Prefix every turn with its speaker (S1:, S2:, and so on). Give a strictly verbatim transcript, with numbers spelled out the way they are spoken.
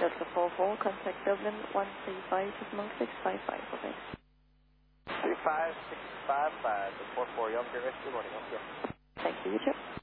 S1: Delta four four, contact Dublin one three five, Monk six five five, okay.
S2: three five six five five, four four, Yonker, good morning, Yonker.
S1: Thank you, you too.